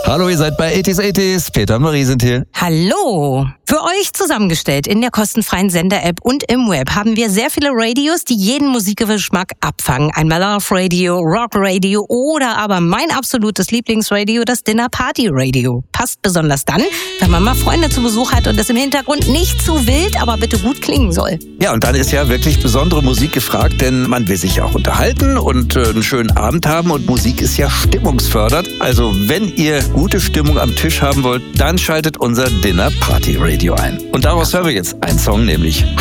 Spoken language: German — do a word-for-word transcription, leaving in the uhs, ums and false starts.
Hallo, ihr seid bei achtziger achtziger. Peter und Marie sind hier. Hallo! Für euch zusammengestellt in der kostenfreien Sender-App und im Web haben wir sehr viele Radios, die jeden Musikgeschmack abfangen. Einmal Love Radio, Rock Radio oder aber mein absolutes Lieblingsradio, das Dinner Party Radio. Passt besonders dann, wenn man mal Freunde zu Besuch hat und es im Hintergrund nicht zu wild, aber bitte gut klingen soll. Ja, und dann ist ja wirklich besondere Musik gefragt, denn man will sich auch unterhalten und äh, einen schönen Abend haben und Musik ist ja stimmungsfördernd. Also wenn ihr gute Stimmung am Tisch haben wollt, dann schaltet unser Dinner Party Radio ein. Und daraus hören wir jetzt einen Song, nämlich